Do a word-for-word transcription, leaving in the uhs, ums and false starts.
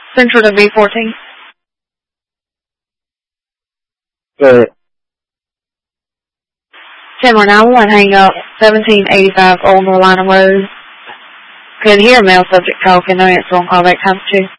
Central to V fourteen. Go ahead. ten one nine one, hang up, seventeen eighty-five Old Norlina Road. Couldn't hear a male subject talking, no answer on callback time two.